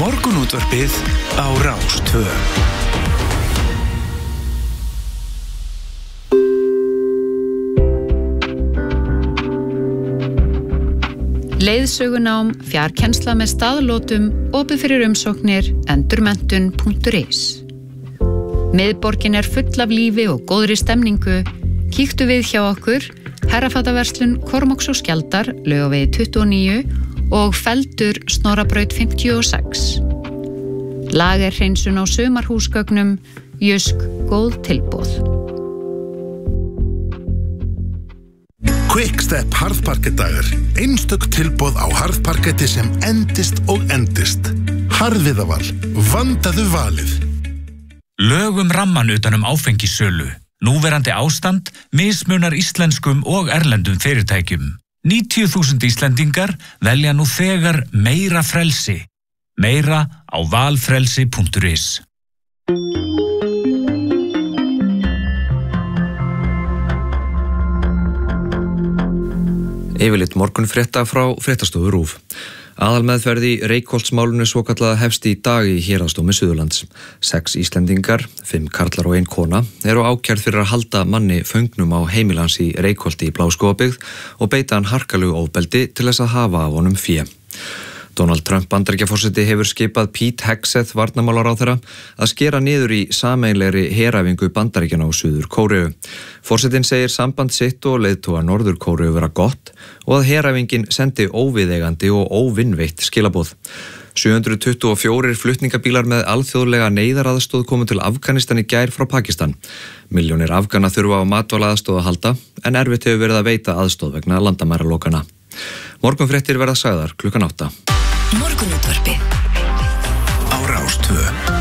Morgunútvarpið á Rás 2. Leiðsögunám, fjarkennsla með staðlótum, opið fyrir umsóknir, endurmenntun.is. Miðborgin full af lífi og góðri stemningu. Kíktu við hjá okkur, Herrafataverslun Kormáks og Skjaldar, Laugavegi 29 og Feldur Snorrabraut 56. Lagerhreinsun á sumarhúsgögnum, Jysk góð tilboð. Quickstep harðparkettdagar. Einstök tilboð á harðparketti sem endist og endist. Harðviðaval. Vandaðu valið. Lögum ramman utanum áfengissölu. Núverandi ástand mismunar íslenskum og erlendum fyrirtækjum. 90.000 Íslendingar velja nú þegar meira frelsi. Meira á valfrelsi.is. Yfirleitt morgunfrétta frá fréttastofu RÚV. Aðalmeðferð í Reykholtsmálinu svokallaða hefst í dag í Héraðsdómi Suðurlands. 6 Íslendingar, 5 karlar og 1 kona, eru ákærð fyrir að halda manni föngnum á heimilans í Reykholti í Bláskógabyggð og beita hann harkalegu ofbeldi til þess að hafa af honum fé. Donald Trump Bandaríkjaforseti hefur skipað Pete Hegseth varnarmálaráðherra að skera niður í sameiginlegri heræfingu Bandaríkjanna á Suður Kóreu. Forsetinn segir samband sitt og leiðtoga Norður Kóreu vera gott og að heræfingin sendi óviðeigandi og óvinnveitt skilaboð. 724 flutningabílar með alþjóðlega neyðaraðstoð komu til Afganistan í gær frá Pakistan. Milljónir Afgana þurfa á matvælaaðstoð að halda en erfitt hefur verið að veita aðstoð vegna landamæralokana. Morgunfréttir verða sagðar klukkan 8. Morgunútvarpið á Rás 2.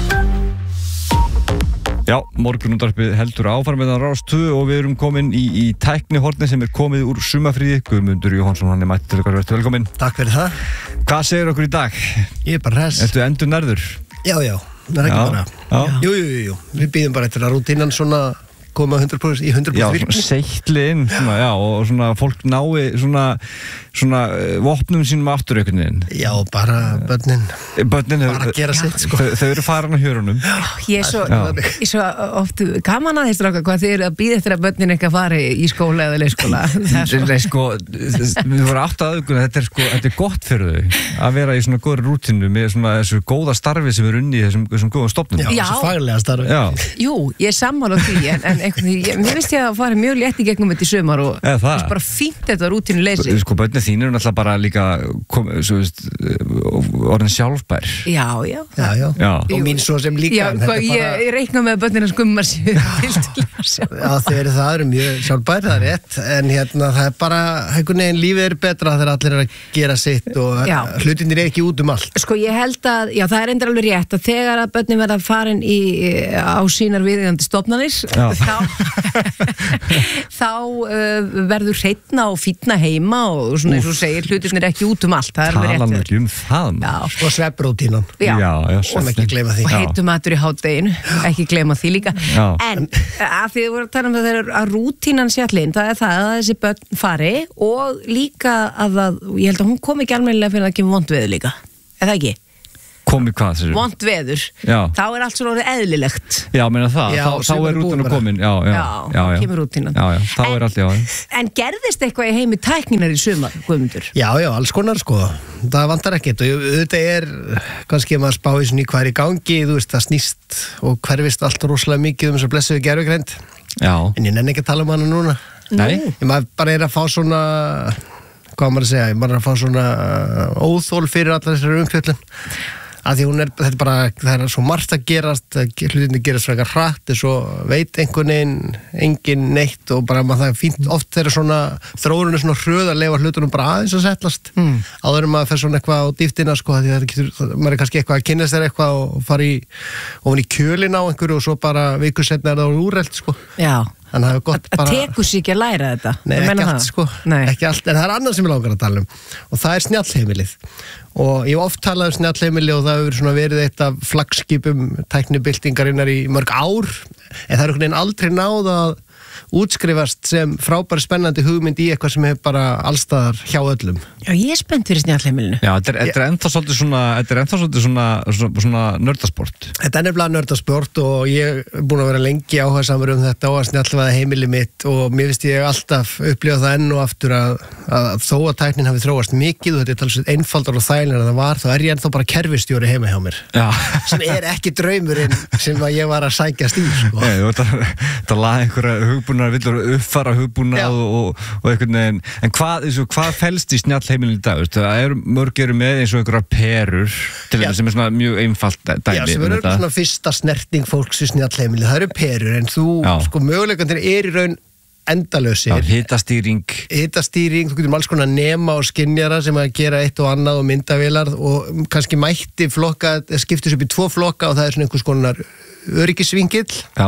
Já, morgunútvarpið heldur áfram með Rás 2 og við erum komin í tæknihorni sem komið úr sumafríi. Guðmundur Jóhannsson, hann mættur til okkar, verður velkomin. Takk fyrir það. Hvað segir okkur í dag? Ég bara hress. Ertu endur nærður? Já, það ekki bara. Jú. Við býðum bara eftir að rútínan svona koma 100% í 100% virkni. Já, seittli inn, og svona fólk nái svona vopnum sínum aftur einhvern veginn. Já, bara börnin bara að gera sitt, sko. Þau eru farin á hjörunum. Ég er svo oft gaman að þeir stráka hvað þið eru að bíða eftir að börnin eitthvað fari í skóla eða leikskóla. Nei, sko, við vorum átt að auðvitað, þetta er gott fyrir þau að vera í svona góðri rútínu með svona þessu góða starfi sem er unni í þessum góða stofnum. Já, þessu faglega starfi. Jú, ég er sammála því, en mér finnst ég að fara mjög létt í gegnum þetta í sumar og það er bara fínt þetta rútínu leysi. Sko, börnin þín eru náttúrulega bara líka orðin sjálfbær. Já. Og mín svo sem líka. Já, ég reikna með börnina skummar sér til Já, það eru mjög sjálfbær, það er rétt, en það er bara, einhvern veginn lífið er betra þegar allir er að gera sitt og hlutinir er ekki út allt. Sko, ég held að, það er endur alveg rétt að þegar að börnin verða farin á sínar viðeigandi stofnanir, þá verður hreinna og fínna heima og svona eins og segir, hlutirnir ekki út allt, það er alveg rétt. Tala ekki það. Og svefnrútínan. Og ekki gleyma því. Og heitumatur í hádeginu, ekki gleyma því líka. En að því við vorum að tala um að rútínan sé allir, það er það að þessi börn fari og líka ég held að hún kom ekki almennilega fyrir að kemur vont veður líka. Er það ekki? Komið hvað þessu? Vont veður. Þá er allt svona orðið eðlilegt. Já, meina það. Þá er rútínan komin. Já, kemur rútínan. Já, þá er allt, En gerðist eitthvað í heimi tækninar í sumar, Guðmundur? Já, alls konar, sko. Það vantar ekkert og þetta er kannski maður spá í svona í hvað er í gangi, það snýst og hverfist allt rosalega mikið þess að blessuðu gervigreind. Já. En ég nenni ekki að tala hana núna. Nei. Maður bara að fá svona, hvað maður að segja, maður að fá svona óþól fyrir allar þessari umfjöllun. Af því það er svo margt að gerast, hlutinni gerast frekar hratt, svo veit einhvern veginn engin neitt og bara það er fínt oft þegar svona þróunin er svona hröð að leyfa hlutunum bara aðeins að settlast. Áður maður fer svona eitthvað á dýftina, sko, því maður er kannski eitthvað að kynna sér eitthvað og fara ofan í kjölin á einhverju og svo bara viku seinna er það úrelt, sko. Já. Þannig að það er gott bara... Það tekur sér ekki að læra þetta. Nei, ekki allt, sko. Ekki allt, en það er annað sem ég langar að tala um. Og það er snjallheimilið. Og ég hef oft talað um snjallheimili og það hefur verið eitt af flaggskipum tæknibyltingarinnar í mörg ár. En það er einhvern veginn aldrei náð að útskrifast sem frábæri spennandi hugmynd í eitthvað sem er bara allstaðar hjá öllum. Já, ég er spennt fyrir snjallheimilinu. Já, þetta er ennþá svolítið svona nördasport. Þetta er nefnilega nördasport og ég er búin að vera lengi áhugasamur þetta og að snjallvæða heimili mitt og mér finnst ég alltaf upplifa það enn og aftur að þó að tæknin hafi þróast mikið og þetta er talsveit einfaldar og þægilegur en það var, þá er ég ennþá bara kerfistjóri heima hjá mér. Já. Sem er ekki draumurinn sem að ég var að sækjast í, sko. Nei, þetta laði einhverja hugbúnar, villur uppfara hugbúnað og einhvern veginn, en hvað felst í snjallheimilinu í dag? Mörg eru með eins og einhverja perur til þetta sem er svona mjög einfalt dæmi. Já, sem eru svona fyrsta snerting fólks í snjallheimili, það eru perur en þú, sko, möguleikandir er í raun endalausir. Já, hitastýring, þú getur alls konar nema og skynjara sem að gera eitt og annað og myndavélar og kannski mætti skiptis upp í 2 flokka og það er svona einhvers konar öryggisvingill,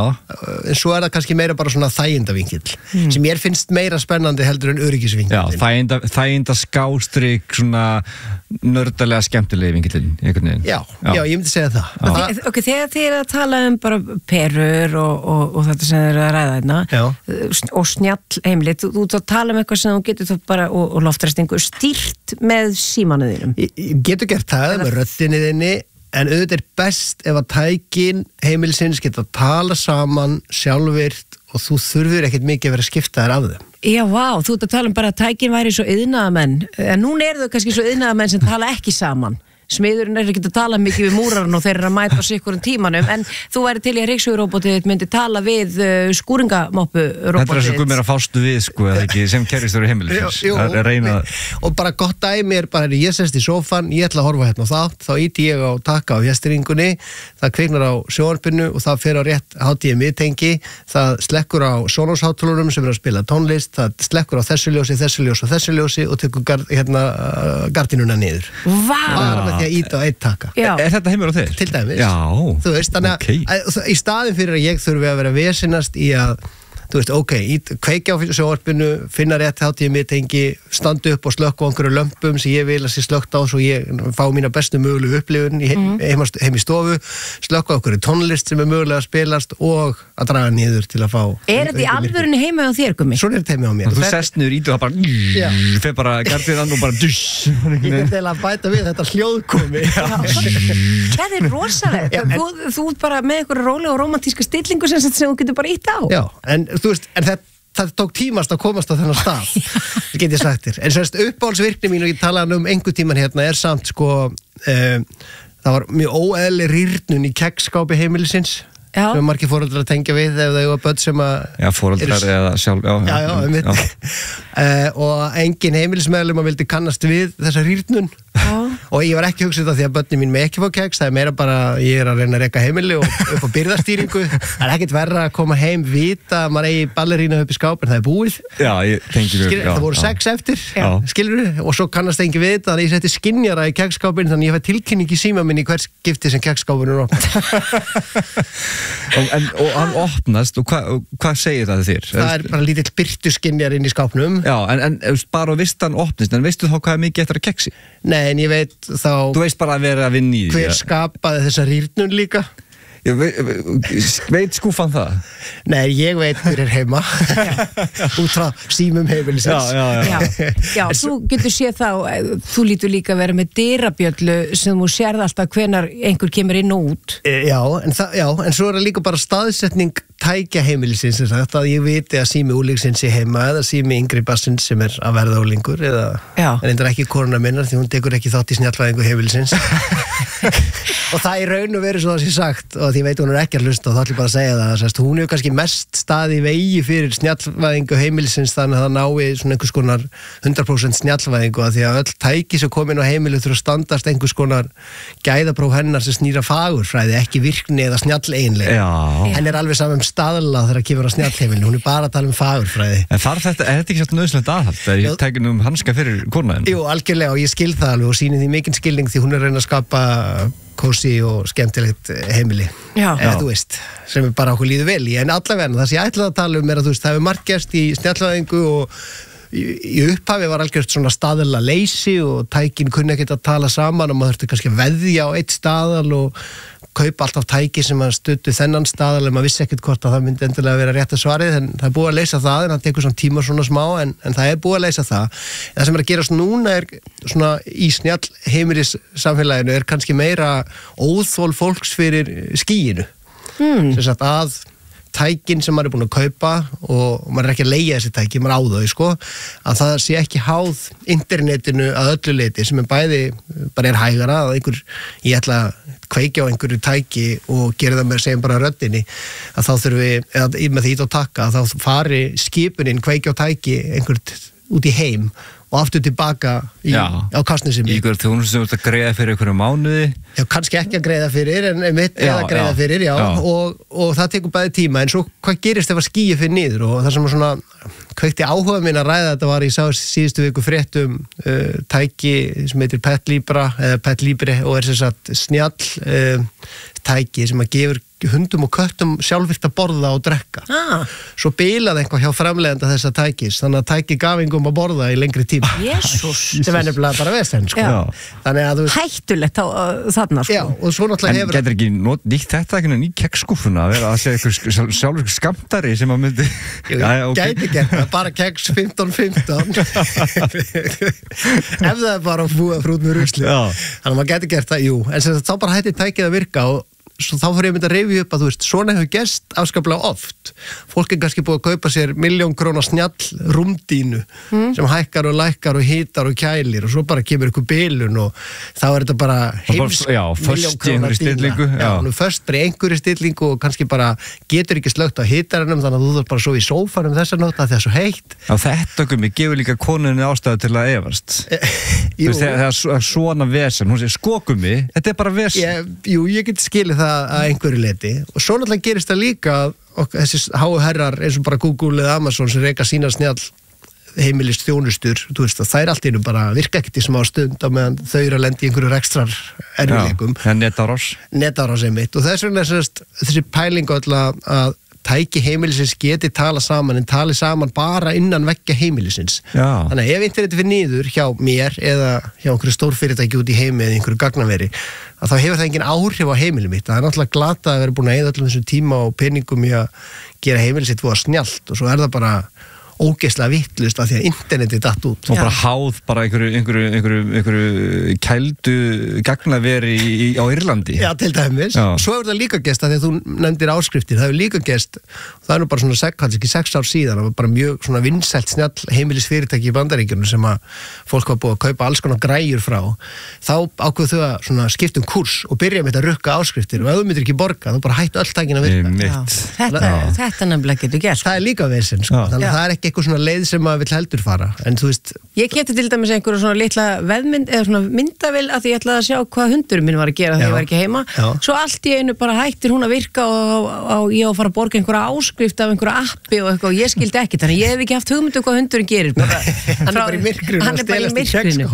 en svo er það kannski meira bara svona þægindavingill sem ég finnst meira spennandi heldur en öryggisvingill. Já, þæginda skástrík svona nördalega skemmtilegi vingillin einhvern veginn. Já, ég myndi segja það. Ok, þegar þið er að tala bara perur og þetta sem þið eru að ræða hérna og snjallheimili, þú ert að tala eitthvað sem þú getur þá bara, og loftræstingu stýrt með símanuðinum. Getur gert það með röddinni þinni. En auðvitað er best ef að tækin heimilisins geta að tala saman sjálfvirt og þú þurfir ekkert mikið að vera að skipta þér af þeim. Já, vá, þú ert að tala bara að tækin væri svo iðnaðarmenn, en núna eru þau kannski svo iðnaðarmenn sem tala ekki saman. Smiðurinn er ekki að tala mikið við múrarinn og þeir eru að mæta á sikkurum tímanum, en þú væri til í að ryksuguróbotið myndi tala við skúringamoppu-róbotið. Þetta er svo gumir að fástu við, sko, eða ekki, sem kerfistur í heimilisins. Og bara gott dæmi er bara, ég sest í sófan, ég ætla að horfa hérna á það, þá íti ég á taka á fjastýringunni, það kviknar á sjónvarpinu og það fer á rétt HDMI tengi, það slekkur á Sonos-hátulunum sem er að spila tónlist, það slekkur á þessu ljósi og tekur gardínuna niður. Vá! Að íta á eitt taka. Er þetta heimur á þeir? Til dæmis. Já. Þú veist, þannig að í staðin fyrir að ég þurfi að vera vesinast í að þú veist, ok, kveikja á sjónvarpinu, finna rétt HDMI tengi, standa upp og slökka á einhverju lömpum sem ég vil að sé slökkt á svo ég fá mína bestu mögulegu upplifun heim í stofu, slökka á einhverju tónlist sem er mögulega að spilast og að draga niður til að fá. Er þetta í alvörunni heima á þér, Gummi? Svona er þetta heima á mér. Þú sest niður í það bara, fer bara gardinan og bara duss. Ég get eða að bæta við þetta hljóðkomi. Það er rosalegt. Þú bara með einhverju rólega og romantíska stillingu sem þú getur bara ítt á. Já, en þú veist, en það tók tímast að komast á þennan stað, það get ég sagt þér. En sérst uppáhaldsvirkni mín og ég talaði einhver tíman hérna er samt sko, það var mjög óeðli rýrnun í kegsskápi heimilisins sem margir foreldrar að tengja við ef þau var börn sem að... Já, foreldrar eða sjálf, og engin heimilismeðlum að vildi kannast við þessa rýrnun og ég var ekki hugsað það því að börnin mín með ekki fá keggs, það er meira bara ég er að reyna að reka heimili og upp á byrðastýringu það er ekkert verra að koma heim vita að maður eigi ballerína upp í skáp en það er búið. Já, ég tengi við. Það voru 6 eftir, skilur við og svo kannast engin við það, þannig ég setti skynjara í keggskápin þannig ég fæ tilkynning í síma minn í hvers skipti sem keggskápin er og hann opnast og hvað segir það þér? Það er bara lítill birtuskynjar inn í skápnum. Já, en bara vist hann opnist, en veistu þá hvað er mikið eftir að keksi? Nei, en ég veit þá... Þú veist bara að vera að vinna í því. Hver skapaði þessa rýrnun líka? Ég veit skúfan það? Nei, ég veit hver er heima út frá símum heimilisins. Já, þú getur séð þá, þú lítur líka að vera með dyrabjöllu sem þú sérð alltaf hvenar einhver kemur inn og út. Já, en svo er það líka bara staðsetning tækja heimilisins, þetta að ég viti að sími úlíksins sé heima eða sími yngri bassins sem er að verða úlingur eða, en þetta er ekki koruna minnar því hún tekur ekki þátt í snjallvæðingu heimilisins og það í raun og veru svo það sé sagt og því veit hún er ekki að hlusta og þá ætlum bara að segja það sérst, hún hefur kannski mest stað í vegi fyrir snjallvæðingu heimilisins þannig að það nái svona einhvers konar 100% snjallvæðingu að því að öll tæki sem komin á heimilu þurfa að standast einhvers konar gæðapróf hennar sem snýra fagurfræði, ekki virkni eða snjalleiginlega. Henn er alveg saman staðla þegar kemur á snjallheimilinu, hún er bara að tala um fagurfræði. En er þetta ekki svolítið nöðslegt aðhald þegar ég tekin hanska fyrir konaðin? Jú, algjörlega og ég skil það alveg og sýni því mikinn skilning því hún er að reyna að skapa kósi og skemmtilegt heimili. Eða þú veist, sem er bara okkur líður vel í, en allavega það sem ég ætlaði að tala um er að þú veist, það hefur margt gerst í snjallvæðingu og í upphafi var algjört svona staðala leysi og tækin kunni ekki að tala saman og maður þurfti kannski að veðja á eitt staðal og kaupa alltaf tæki sem að stuttu þennan staðal en maður vissi ekkert hvort að það myndi endilega vera rétt að svarið en það búið að leysa það en það tekur svona tíma svona smá en það það að leysa það. En það sem að gerast núna svona í snjall heimilis samfélaginu kannski meira óþol fólks fyrir skýinu. Sem sagt að tækin sem maður búin að kaupa og maður ekki að leigja þessi tæki, maður á þau sko, að það sé ekki háð internetinu að öllu leyti sem bæði bara hægara að ég ætla að kveikja á einhverju tæki og gera það með segjum bara röddinni að þá þurfi, eða með því að taka að þá fari skipunin kveikja á tæki einhvern út í heim og aftur tilbaka á kastnum í ykkur þjónustu sem þú ert að greiða fyrir einhverju mánuði kannski ekki að greiða fyrir en eða greiða fyrir og það tekur bæði tíma en svo hvað gerist ef að skýi fyrir niður og það sem svona kveikti áhuga minn að ræða þetta var ég sá síðustu viku fréttum tæki sem heitir Pet Libre og sem sagt snjall tæki sem að gefur hundum og köttum sjálfvirkt að borða og drekka svo bilaði eitthvað hjá framleiðanda þessa tækis þannig að tæki gaf engum að borða í lengri tíma þetta er nefnilega bara vesen sko. Þannig að hættulegt þarna sko. Og svo náttúrulega en getur ekki nýtt þetta ekki í keksskúfuna að vera að segja eitthvað sjálfvirkt skamtari sem að myndi gæti gert það, bara keks 15-15 ef það er bara að búa frút með rusli þannig að maður gæti gert það, en sem þá bara hætti tækið að virka og svo þá fyrir ég að rifja upp að þú veist, svona hefur gerst afskaplega oft. Fólk kannski búið að kaupa sér 1.000.000 króna snjall rúmdínu sem hækkar og lækkar og hítar og kælir og svo bara kemur ykkur bilun og þá þetta bara heimsk 1.000.000 króna dína. Först bara í einhverju stillingu og kannski bara getur ekki slögt á hítaranum þannig að þú þarf bara svo í sófanum þessa nótt að það er svo heitt. Þetta gefur líka konunni ástæðu til að efast. Það er svona vesen, hún segir skokumi, þetta er bara vesen. Ég get skilið það að einhverju leiti og svo náttúrulega gerist það líka og þessi háu herrar eins og bara Google eða Amazon sem reyka sína snjall heimilist þjónustur, þú veist að það er allt einu bara virka ekkert í smá stund á meðan þau eru að lenda í einhverju rekstrar erfiðleikum. Netárás einmitt og þess vegna þessi pæling að tæki heimilisins geti tala saman en tali saman bara innan veggja heimilisins. Þannig að ef interneti fyrir niður hjá mér eða hjá einhverju stórfyrirtæki út í heimi eða einhverju gagnaveri að þá hefur það engin áhrif á heimili mitt. Það er náttúrulega glata að vera búin að eyða öllum þessum tíma og peningum í að gera heimili sitt voða snjallt og svo er það bara ógeðslega vittlust af því að interneti datt út. Og bara háð bara einhverju kældu gagnaveri á Írlandi. Já, til dæmis. Svo er það líka gest að því að þú nefndir áskriftir, það er líka gest, það er nú bara svona 6 ár síðan, það var bara mjög svona vinsælt snjall heimilisfyrirtæki í Bandaríkjunum sem að fólk var búið að kaupa alls konar græjur frá. Þá ákveðu þau að svona skipta kurs og byrja með þetta rukka áskriftir og ef þú myndir ekki borga, þú bara hættu öll tækin að virka. Þetta nefnilega getur gert. Það er líka vesen, sko. Þannig að það er ekki eitthvað svona leið sem maður vill heldur fara en þú veist ég keypti til dæmis einhverja svona litla veðmynd eða svona myndavél að því ég ætlaði að sjá hvað hundurinn minn var að gera þegar ég var ekki heima svo allt í einu bara hættir hún að virka og ég á að fara að borga einhverja áskrift af einhverja appi og eitthvað og ég skildi ekki þannig ég hef ekki haft hugmyndu hvað hundurinn gerir hann er bara í myrkrinu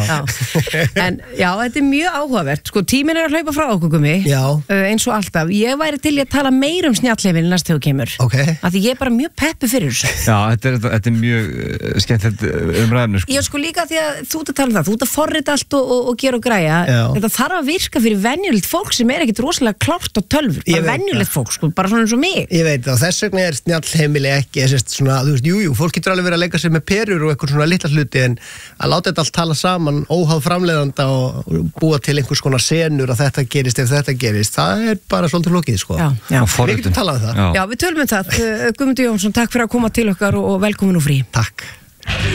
en já, þetta er mjög áhugavert sko tíminn er að hlaupa frá okkur Gumi eins og alltaf, ég væri til að tala meir snjallheimilin næst þegar kemur að því ég er bara mjög peppu fyrir þessu þetta er mjög skemmtilegt umræðinu sko. Já sko líka því að þú ert að tala um það, þú ert að forrita allt og gera og græja þetta þarf að virka fyrir venjulegt fólk sem er ekkit rosalega klárt á tölfur bara venjulegt fólk sko, bara svona eins og mig Ég veit það, þess vegna er snjallheimili ekki svona, þú veist, fólk getur alveg verið að leika sér með perur og eitthvað svona litla hluti en að láta þetta allt tala saman óháð framleiðanda og búa til einhvers konar senur að þetta gerist ef þetta gerist, það er bara svolítið flókið sko. Við getum talað um það. Já, við tölum um það. Guðmundur Jónsson, takk fyrir að koma til okkar og velkomin og frí. Takk.